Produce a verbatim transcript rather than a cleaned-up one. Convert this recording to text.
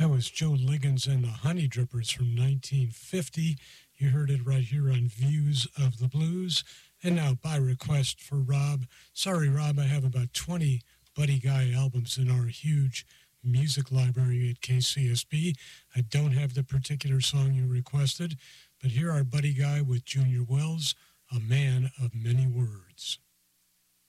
That was Joe Liggins and the Honey Drippers from nineteen fifty. You heard it right here on Views of the Blues. And now, by request for Rob. Sorry, Rob, I have about twenty Buddy Guy albums in our huge music library at K C S B. I don't have the particular song you requested, but here are Buddy Guy with Junior Wells, A Man of Many Words.